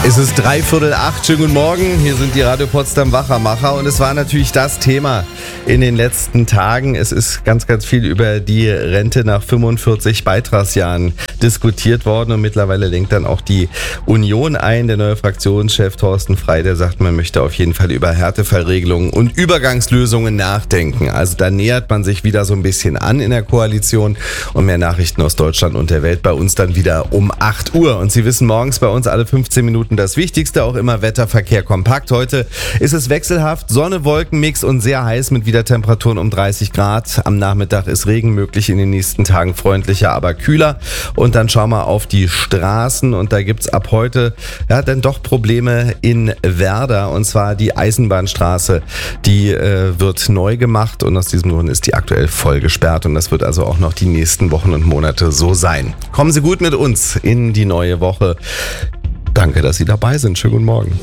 Es ist 7:45, schönen guten Morgen, hier sind die Radio Potsdam Wachermacher und es war natürlich das Thema in den letzten Tagen. Es ist ganz, ganz viel über die Rente nach 45 Beitragsjahren diskutiert worden und mittlerweile lenkt dann auch die Union ein. Der neue Fraktionschef Thorsten Frey, der sagt, man möchte auf jeden Fall über Härtefallregelungen und Übergangslösungen nachdenken. Also da nähert man sich wieder so ein bisschen an in der Koalition und mehr Nachrichten aus Deutschland und der Welt bei uns dann wieder um 8 Uhr. Und Sie wissen, morgens bei uns alle 15 Minuten das Wichtigste, auch immer Wetter, Verkehr kompakt. Heute ist es wechselhaft, Sonne, Wolkenmix und sehr heiß mit wieder Temperaturen um 30 Grad. Am Nachmittag ist Regen möglich, in den nächsten Tagen freundlicher, aber kühler. Und dann schauen wir auf die Straßen und da gibt's ab heute dann doch Probleme in Werder. Und zwar die Eisenbahnstraße, die wird neu gemacht und aus diesem Grund ist die aktuell voll gesperrt. Und das wird also auch noch die nächsten Wochen und Monate so sein. Kommen Sie gut mit uns in die neue Woche. Danke, dass Sie dabei sind. Schönen guten Morgen.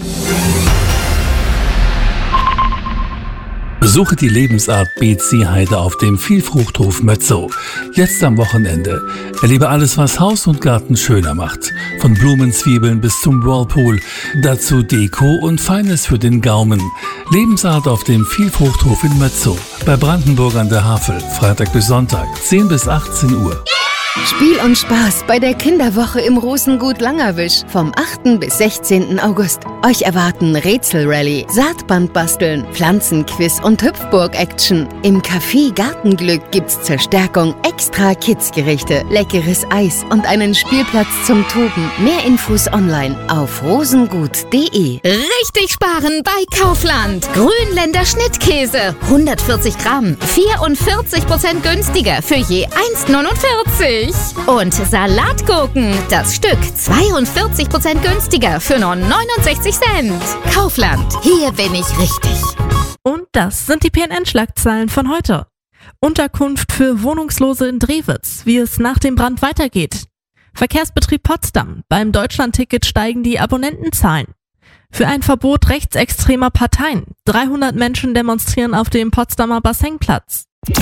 Besuche die Lebensart BC Heide auf dem Vielfruchthof Mötzow. Jetzt am Wochenende. Erlebe alles, was Haus und Garten schöner macht. Von Blumenzwiebeln bis zum Whirlpool. Dazu Deko und Feines für den Gaumen. Lebensart auf dem Vielfruchthof in Mötzow. Bei Brandenburg an der Havel. Freitag bis Sonntag, 10 bis 18 Uhr. Spiel und Spaß bei der Kinderwoche im Rosengut Langerwisch vom 8. bis 16. August. Euch erwarten Rätselrallye, Saatband basteln, Pflanzenquiz und Hüpfburg-Action. Im Café Gartenglück gibt's zur Stärkung extra Kidsgerichte, leckeres Eis und einen Spielplatz zum Toben. Mehr Infos online auf rosengut.de. Richtig sparen bei Kaufland. Grünländer Schnittkäse, 140 Gramm, 44% günstiger für je 1,49. Und Salatgurken, das Stück 42% günstiger für nur 69 Cent. Kaufland, hier bin ich richtig. Und das sind die PNN-Schlagzeilen von heute. Unterkunft für Wohnungslose in Drewitz, wie es nach dem Brand weitergeht. Verkehrsbetrieb Potsdam, beim Deutschlandticket steigen die Abonnentenzahlen. Für ein Verbot rechtsextremer Parteien. 300 Menschen demonstrieren auf dem Potsdamer Bassenplatz.